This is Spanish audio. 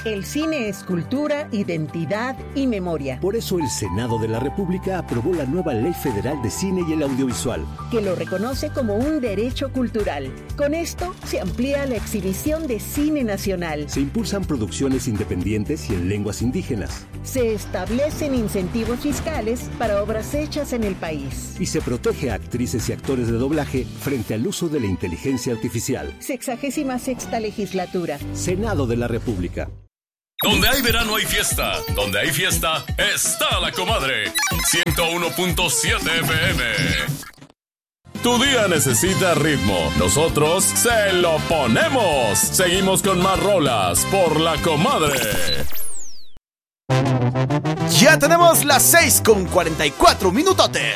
El cine es cultura, identidad y memoria. Por eso el Senado de la República aprobó la nueva Ley Federal de Cine y el Audiovisual, que lo reconoce como un derecho cultural. Con esto se amplía la exhibición de cine nacional. Se impulsan producciones independientes y en lenguas indígenas. Se establecen incentivos fiscales para obras hechas en el país. Y se protege a actrices y actores de doblaje frente al uso de la inteligencia artificial. 66ª legislatura. Senado de la República. Donde hay verano hay fiesta. Donde hay fiesta está la comadre. 101.7 FM. Tu día necesita ritmo. Nosotros se lo ponemos. Seguimos con más rolas por la comadre. Ya tenemos las 6:44 minutotes.